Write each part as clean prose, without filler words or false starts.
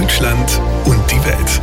Deutschland und die Welt.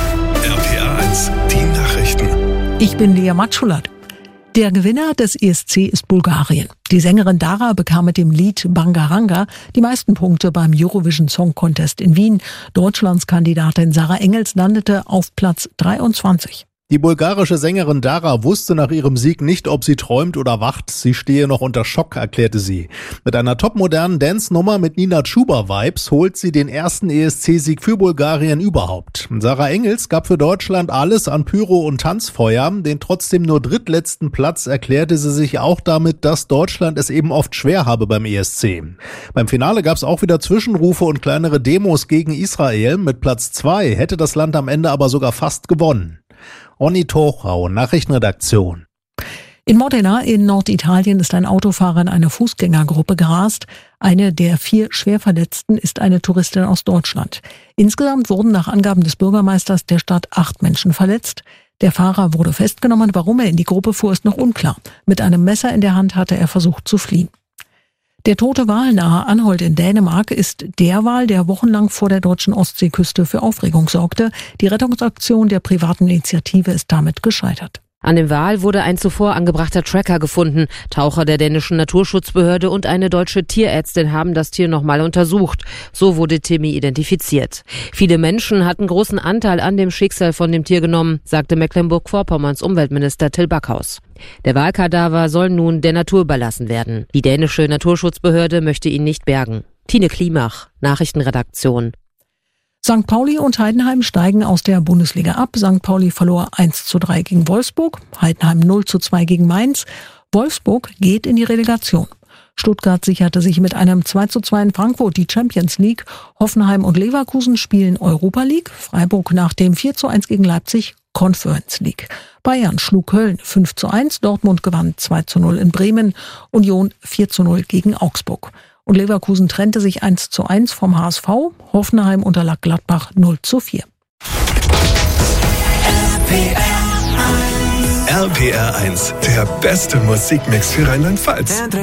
RPA 1, die Nachrichten. Ich bin Lea Matschulat. Der Gewinner des ESC ist Bulgarien. Die Sängerin Dara bekam mit dem Lied Bangaranga die meisten Punkte beim Eurovision Song Contest in Wien. Deutschlands Kandidatin Sarah Engels landete auf Platz 23. Die bulgarische Sängerin Dara wusste nach ihrem Sieg nicht, ob sie träumt oder wacht. Sie stehe noch unter Schock, erklärte sie. Mit einer topmodernen Dance-Nummer mit Nina Chuba-Vibes holt sie den ersten ESC-Sieg für Bulgarien überhaupt. Sarah Engels gab für Deutschland alles an Pyro und Tanzfeuer. Den trotzdem nur drittletzten Platz erklärte sie sich auch damit, dass Deutschland es eben oft schwer habe beim ESC. Beim Finale gab es auch wieder Zwischenrufe und kleinere Demos gegen Israel. Mit Platz 2 hätte das Land am Ende aber sogar fast gewonnen. Onni Tochau, Nachrichtenredaktion. In Modena in Norditalien ist ein Autofahrer in eine Fußgängergruppe gerast. Eine der 4 Schwerverletzten ist eine Touristin aus Deutschland. Insgesamt wurden nach Angaben des Bürgermeisters der Stadt 8 Menschen verletzt. Der Fahrer wurde festgenommen. Warum er in die Gruppe fuhr, ist noch unklar. Mit einem Messer in der Hand hatte er versucht zu fliehen. Der tote Wal nahe Anholt in Dänemark ist der Wal, der wochenlang vor der deutschen Ostseeküste für Aufregung sorgte. Die Rettungsaktion der privaten Initiative ist damit gescheitert. An dem Wal wurde ein zuvor angebrachter Tracker gefunden. Taucher der dänischen Naturschutzbehörde und eine deutsche Tierärztin haben das Tier nochmal untersucht. So wurde Timmy identifiziert. Viele Menschen hatten großen Anteil an dem Schicksal von dem Tier genommen, sagte Mecklenburg-Vorpommerns Umweltminister Till Backhaus. Der Walkadaver soll nun der Natur überlassen werden. Die dänische Naturschutzbehörde möchte ihn nicht bergen. Tine Klimach, Nachrichtenredaktion. St. Pauli und Heidenheim steigen aus der Bundesliga ab. St. Pauli verlor 1:3 gegen Wolfsburg, Heidenheim 0:2 gegen Mainz. Wolfsburg geht in die Relegation. Stuttgart sicherte sich mit einem 2:2 in Frankfurt die Champions League. Hoffenheim und Leverkusen spielen Europa League. Freiburg nach dem 4:1 gegen Leipzig Conference League. Bayern schlug Köln 5:1, Dortmund gewann 2:0 in Bremen, Union 4:0 gegen Augsburg. Und Leverkusen trennte sich 1:1 vom HSV, Hoffenheim unterlag Gladbach 0:4. RPR 1, der beste Musikmix für Rheinland-Pfalz.